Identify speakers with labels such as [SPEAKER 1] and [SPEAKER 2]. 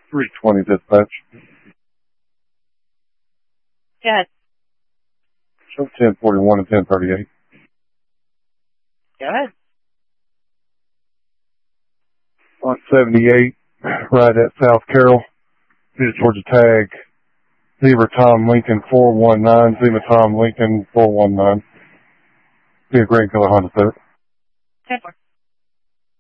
[SPEAKER 1] 320 dispatch.
[SPEAKER 2] Go ahead.
[SPEAKER 1] Show 1041 and 1038.
[SPEAKER 2] Go ahead.
[SPEAKER 1] On 78, right at South Carroll. Headed towards the tag. Zebra Tom Lincoln 419. Zebra Tom Lincoln 419. Be a great color Honda Civic.
[SPEAKER 2] 10-4.